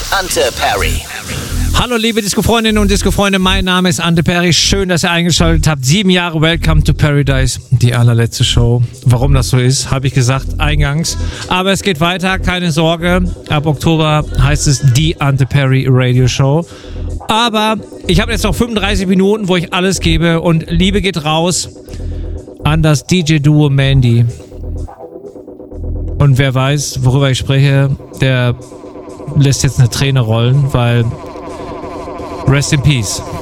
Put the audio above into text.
Ante Perry. Hallo liebe Disco-Freundinnen und Disco-Freunde, mein Name ist Ante Perry. Schön, dass ihr eingeschaltet habt. 7 Jahre Welcome to Paradise, die allerletzte Show. Warum das so ist, habe ich gesagt eingangs. Aber es geht weiter, keine Sorge. Ab Oktober heißt es die Ante Perry Radio Show. Aber ich habe jetzt noch 35 Minuten, wo ich alles gebe. Und Liebe geht raus an das DJ-Duo Mandy. Und wer weiß, worüber ich spreche, der lässt jetzt eine Träne rollen, weil Rest in Peace.